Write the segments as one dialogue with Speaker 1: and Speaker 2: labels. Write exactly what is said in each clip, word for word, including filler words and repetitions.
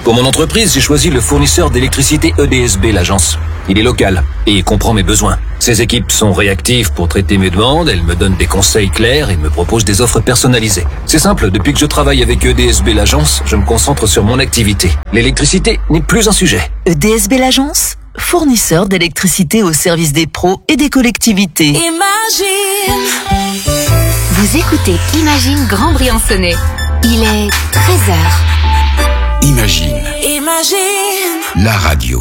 Speaker 1: Pour mon entreprise, j'ai choisi le fournisseur d'électricité E D S B, l'agence. Il est local et il comprend mes besoins. Ses équipes sont réactives pour traiter mes demandes, elles me donnent des conseils clairs et me proposent des offres personnalisées. C'est simple, depuis que je travaille avec E D S B, l'agence, je me concentre sur mon activité. L'électricité n'est plus un sujet.
Speaker 2: E D S B, l'agence, fournisseur d'électricité au service des pros et des collectivités.
Speaker 3: Imagine. Vous écoutez Imagine Grand Briançonnais. Il est treize heures.
Speaker 4: Imagine.
Speaker 3: Imagine.
Speaker 4: La radio.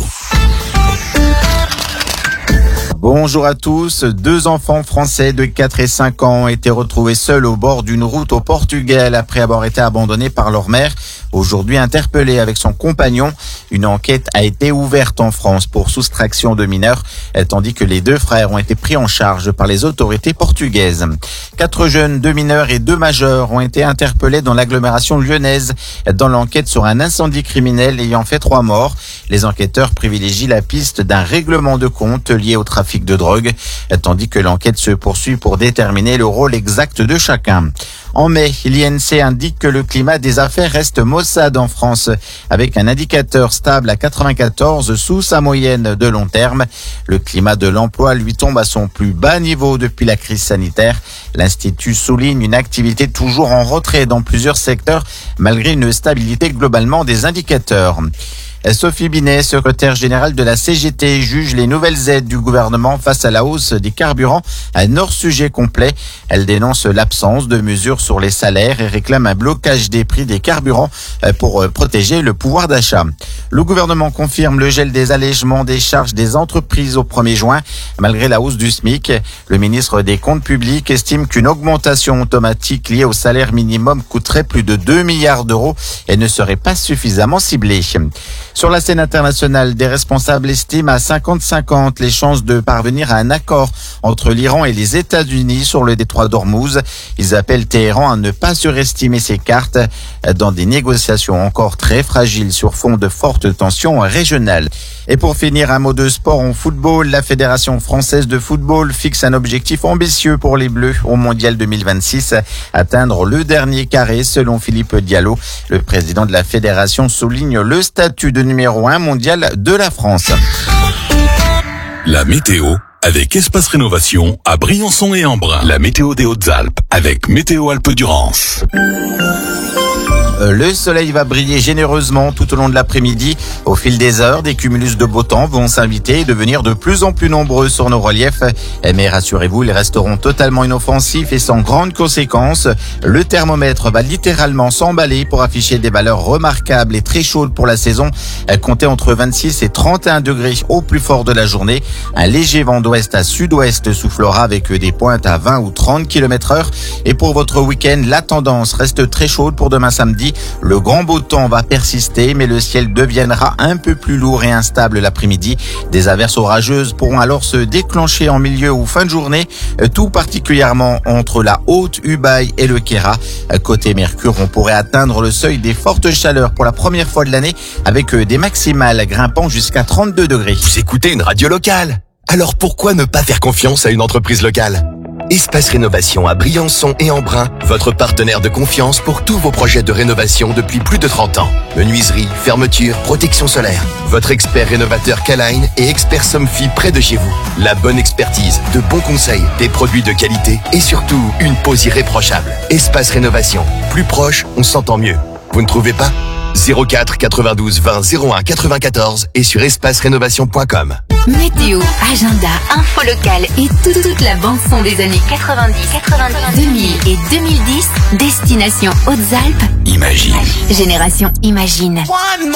Speaker 5: Bonjour à tous. Deux enfants français de quatre et cinq ans ont été retrouvés seuls au bord d'une route au Portugal après avoir été abandonnés par leur mère. Aujourd'hui interpellé avec son compagnon, une enquête a été ouverte en France pour soustraction de mineurs, tandis que les deux frères ont été pris en charge par les autorités portugaises. Quatre jeunes, deux mineurs et deux majeurs ont été interpellés dans l'agglomération lyonnaise dans l'enquête sur un incendie criminel ayant fait trois morts. Les enquêteurs privilégient la piste d'un règlement de compte lié au trafic de drogue, tandis que l'enquête se poursuit pour déterminer le rôle exact de chacun. En mai, l'I N S E E indique que le climat des affaires reste maussade en France, avec un indicateur stable à quatre-vingt-quatorze sous sa moyenne de long terme. Le climat de l'emploi lui tombe à son plus bas niveau depuis la crise sanitaire. L'Institut souligne une activité toujours en retrait dans plusieurs secteurs, malgré une stabilité globalement des indicateurs. Sophie Binet, secrétaire générale de la C G T, juge les nouvelles aides du gouvernement face à la hausse des carburants un hors-sujet complet. Elle dénonce l'absence de mesures sur les salaires et réclame un blocage des prix des carburants pour protéger le pouvoir d'achat. Le gouvernement confirme le gel des allègements des charges des entreprises au premier juin, malgré la hausse du SMIC. Le ministre des Comptes publics estime qu'une augmentation automatique liée au salaire minimum coûterait plus de deux milliards d'euros et ne serait pas suffisamment ciblée. Sur la scène internationale, des responsables estiment à cinquante cinquante les chances de parvenir à un accord entre l'Iran et les États-Unis sur le détroit d'Ormuz. Ils appellent Téhéran à ne pas surestimer ses cartes dans des négociations encore très fragiles sur fond de fortes tensions régionales. Et pour finir, un mot de sport en football. La Fédération française de football fixe un objectif ambitieux pour les Bleus au Mondial deux mille vingt-six, atteindre le dernier carré selon Philippe Diallo. Le président de la fédération souligne le statut de numéro un mondial de la France.
Speaker 4: La météo avec Espace Rénovation à Briançon et Embrun. La météo des Hautes-Alpes avec Météo Alpes-Durance.
Speaker 5: Le soleil va briller généreusement tout au long de l'après-midi. Au fil des heures, des cumulus de beau temps vont s'inviter et devenir de plus en plus nombreux sur nos reliefs. Mais rassurez-vous, ils resteront totalement inoffensifs et sans grandes conséquences. Le thermomètre va littéralement s'emballer pour afficher des valeurs remarquables et très chaudes pour la saison. Comptez entre vingt-six et trente et un degrés au plus fort de la journée. Un léger vent d'ouest à sud-ouest soufflera avec des pointes à vingt ou trente kilomètres heure. Et pour votre week-end, la tendance reste très chaude pour demain samedi. Le grand beau temps va persister, mais le ciel deviendra un peu plus lourd et instable l'après-midi. Des averses orageuses pourront alors se déclencher en milieu ou fin de journée, tout particulièrement entre la Haute-Ubaye et le Queyras. Côté Mercure, on pourrait atteindre le seuil des fortes chaleurs pour la première fois de l'année, avec des maximales grimpant jusqu'à trente-deux degrés.
Speaker 6: Vous écoutez une radio locale. Alors pourquoi ne pas faire confiance à une entreprise locale ? Espace Rénovation à Briançon et Embrun, votre partenaire de confiance pour tous vos projets de rénovation depuis plus de trente ans. Menuiserie, fermeture, protection solaire. Votre expert rénovateur Caline et expert Somfy près de chez vous. La bonne expertise, de bons conseils, des produits de qualité et surtout une pose irréprochable. Espace Rénovation. Plus proche, on s'entend mieux. Vous ne trouvez pas ? zéro quatre quatre-vingt-douze vingt zéro un quatre-vingt-quatorze et sur espace rénovation point com.
Speaker 3: Météo, agenda, info locale et toute, toute la bande-son des années quatre-vingt-dix, quatre-vingt-dix, deux mille et deux mille dix. Destination Hautes-Alpes.
Speaker 4: Imagine.
Speaker 3: Génération Imagine.